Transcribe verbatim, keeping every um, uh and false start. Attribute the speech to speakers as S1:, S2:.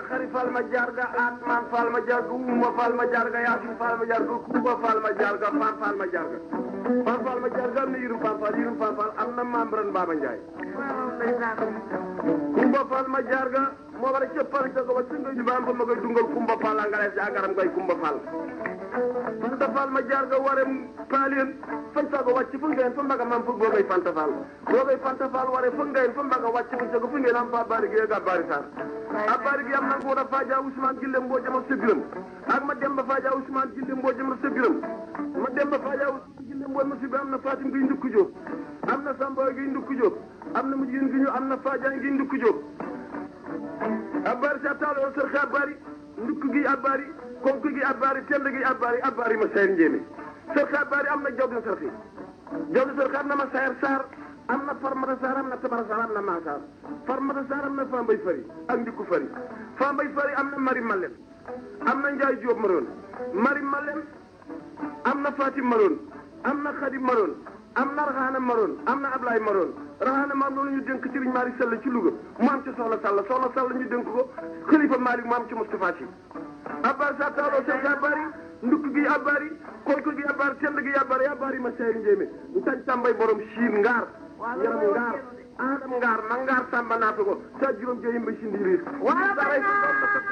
S1: xari fal ma jarga atman fal ma jarga uma fal ma jarga yasin fal ma jarga kuba fal ma jarga fan fal ma jarga fan fal ma jarga am na yirum fan fal yirum fan fal am na membran Baba Ndiaye kumba fal ma jarga moo war a cëppal ca ko ba singa ñu baam ba ma koy dungal kumba fal a ngalees yaakaram koy kumba fal fanta fal ma jarga ware paalien fan sago wàcc fu ngeen fa mbaga mam fu boogay fanta fal boogay fanta fal ware fu ngeen fa mbaga wàcc fu sago fu ngeen am fa bari gi ga bari sar a bari gi am na ngora faaja Ousmane Gille mboo jama sebiram ak ma demba faaja Ousmane Gille mboo jama sebiram ma demba faaja Ousmane Gille mboo ma sibi am na Fatim gi ndukku Jóob am na Samba gi ndukku Jóob am na mujjin gi ñu am na faaja gi ndukku Jóob a bari sa taalo sër xa bari ndukku gi a bari konk gi a bari tend gi a bari a bari ma sayar njéeme sër xa bari am na jawdi sër xi jawdi sër xa am na ma sayar saar am na farmata saar am na tabara saar am na maasaar farmata saar am na fambay fari ak ndikku fari fambay fari am na mari malem am na njaay jóob maroon mari malem am na fatim maroon am na xadim maroon am na raxaana maroon am na ablaay maroon raxaana maroon ñu dénk Sëriñ Malick Sall ci Louga mu am ci soxla Sall soxla Sall ñu dénk ko xalifa Malick mu am ci Moustapha Sy abbar sa taaloo seen sa bari ndukk gi abari konk gi abari tend gi abari abari ma sayar njéeme ntañ tàmbay borom siin ngaar yaram ngaar adam ngaar ma ngaar samba naata ko sa juróom jeyim ba si ndiiriir